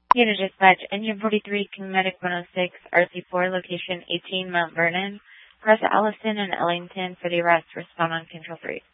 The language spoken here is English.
Unit Dispatch, Engine 43, King Medic 106, RC4, location 18 Mount Vernon. Press Allison and Ellington for the arrest. Respond on Control 3.